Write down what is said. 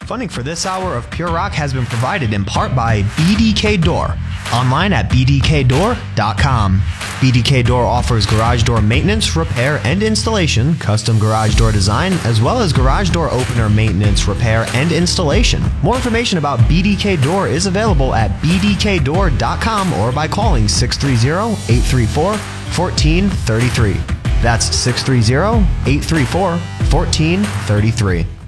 Funding for this hour of Pure Rock has been provided in part by BDK Door. Online at bdkdoor.com. BDK Door offers garage door maintenance, repair, and installation, custom garage door design, as well as garage door opener maintenance, repair, and installation. More information about BDK Door is available at bdkdoor.com or by calling 630-834-1433. That's 630-834-1433.